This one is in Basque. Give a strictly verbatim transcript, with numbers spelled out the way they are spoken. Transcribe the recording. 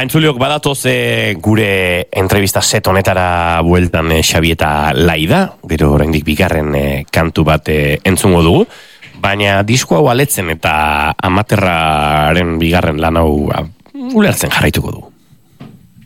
Ba, entzuliok badatoz e, gure entrevista set honetara bueltan e, Xabi eta Laida, gero oraindik bigarren e, kantu bat e, entzungo dugu, baina disko hau aletzen eta amaterraren bigarren lan hau ulertzen jarraituko dugu.